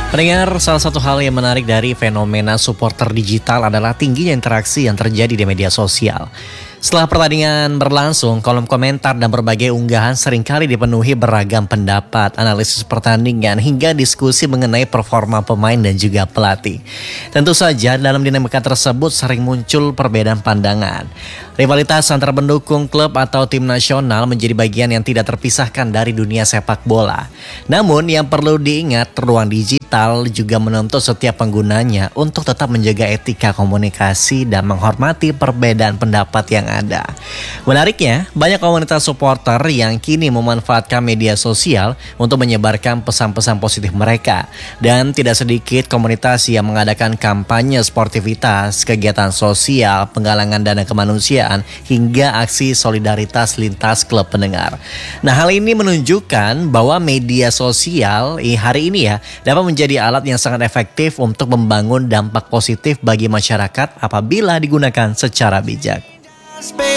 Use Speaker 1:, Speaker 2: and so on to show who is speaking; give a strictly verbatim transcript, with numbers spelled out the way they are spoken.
Speaker 1: Pendengar, salah satu hal yang menarik dari fenomena supporter digital adalah tingginya interaksi yang terjadi di media sosial. Setelah pertandingan berlangsung, kolom komentar dan berbagai unggahan seringkali dipenuhi beragam pendapat, analisis pertandingan, hingga diskusi mengenai performa pemain dan juga pelatih. Tentu saja dalam dinamika tersebut sering muncul perbedaan pandangan. Rivalitas antar pendukung klub atau tim nasional menjadi bagian yang tidak terpisahkan dari dunia sepak bola. Namun yang perlu diingat, ruang digital juga menuntut setiap penggunanya untuk tetap menjaga etika komunikasi dan menghormati perbedaan pendapat yang ada. Menariknya, banyak komunitas supporter yang kini memanfaatkan media sosial untuk menyebarkan pesan-pesan positif mereka. Dan tidak sedikit komunitas yang mengadakan kampanye sportivitas, kegiatan sosial, penggalangan dana kemanusiaan, hingga aksi solidaritas lintas klub pendengar. Nah, hal ini menunjukkan bahwa media sosial hari ini ya dapat menjadi alat yang sangat efektif untuk membangun dampak positif bagi masyarakat apabila digunakan secara bijak.